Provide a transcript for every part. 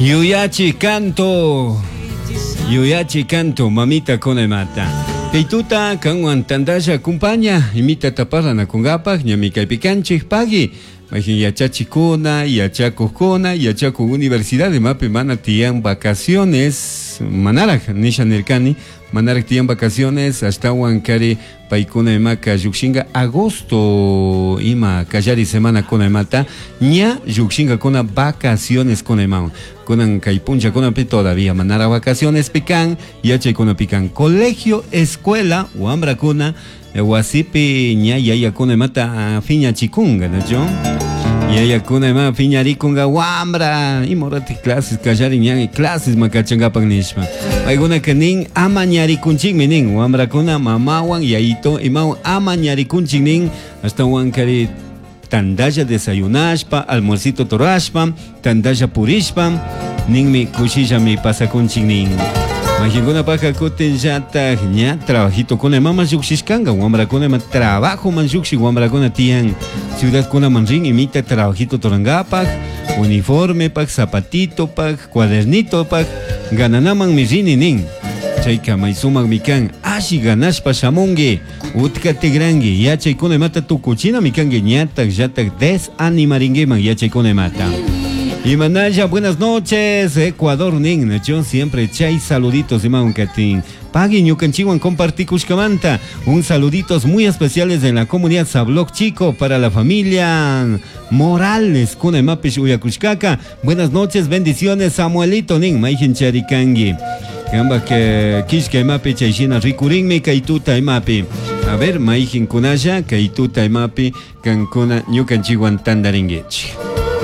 Yuyachi canto, mamita con mata. Peituta, kanwan tandaya acompaña, imita taparana con gapak, ñamica picanchi, pagi. Imagin yachachikuna, yachakukuna, yachaku universidad de mape mana tian vacaciones, manarak, nishanirkani, manarak tian vacaciones, hasta wankari paikuna emaka yukshinga agosto ima kajari semana con mata, ña yukshinga con vacaciones con emao. Conan caipuncha con todavía manara vacaciones pican, yache con pican colegio, escuela, uambra kuna, wasipi ña yaya con mata fiña chikunga, ¿no yo? Yaya kuna ma fiñarikunga wambra y morati clases kajari ña clases makachanga pagnishma. Alguna kanin amañari kunching mening wambra kuna mamawan yaito imau amañari kunching ning hasta wankari tandaya desayunashpa, almuercito torashpa, tandaya purishpa, ningmi kushilla mi pasa con chingning. Majinguna paja koten jata ña trabajito con mama yuxishkanga, wambra con trabajo man yuxi wambra con tian ciudad con manring imita trabajito torangapak, uniforme pak, zapatito pak, cuadernito pak, gananaman mi rini ning. Chayka maisumak mikan ashi ganashpa shamonge utkate grange yachay kone mata tukuchina mikange ñatak yatak desanimaringeman yachay kone mata. Y manaya, buenas noches, Ecuador ning, nacho siempre chay saluditos de Mauncatín. Pagui ñucanchiwan compartí Cushcamanta. Un saluditos muy especiales de la comunidad Sabloc Chico para la familia Morales, Kuna Mapish Uyacushcaca. Buenas noches, bendiciones, Samuelito ning, Maijen Charikangi. Gamba que Kishka Mapi Chayshina Rikuringmi Kaituta Mapi. A ver, Maijen Kunaya, Kaituta Mapi, Cancuna, Ñucanchiwan Tandaringuech.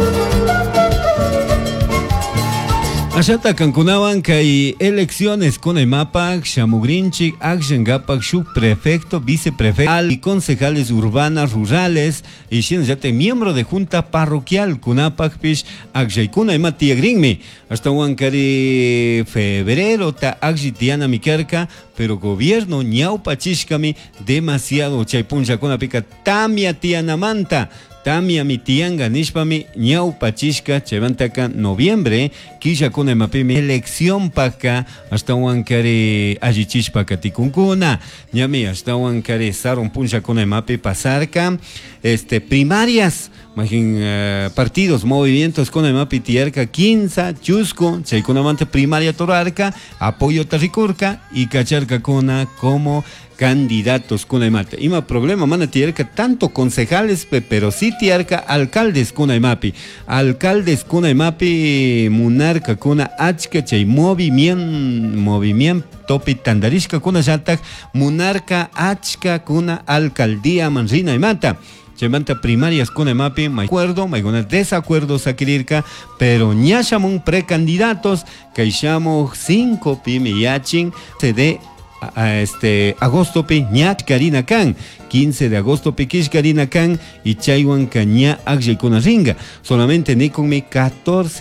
Ashata cancunaban que hay elecciones con el mapa, Shamugrinchik, Akshengapak, subprefecto, viceprefecto y concejales urbanas, rurales, y Shinjate, miembro de junta parroquial, Kunapak, Pish, Akshaikuna y Matia Gringme, hasta Huancari febrero, ta Akshitiana Mikerka, pero gobierno, Ñaupachishkami, demasiado, Chaipuncha con la pica, Tamia Tiana Manta. Tamia mi tianga nishpami ñaupachishka chevantaka noviembre kisha kuna mapimi elección paka hasta wankari ajichishpa katikunkuna ñami hasta wankari saron puncha kuna mapi pasarka primarias imagin partidos movimientos kuna mapi tierka 15 chusco chaykunamanta primaria torarka apoyo tarrikurka y cacharka kuna como candidatos kuna mata. Ima problema mana tierka tanto concejales pero sí tierka alcaldes kuna mapi. Alcaldes kuna mapi munarka kuna achka chay movimiento topi tandarishka kuna jatak munarka achka kuna alcaldía manrina y mata. Chemanta primarias con mapi, me acuerdo, me algunos desacuerdos adquirirka, pero ñashamon precandidatos, caixamo 5 pimiyachin, se de agosto pe ñat Karina Kan 15 de agosto pe kish Karina Kan y chaywan kanya agjay con ringa solamente ni con mi 14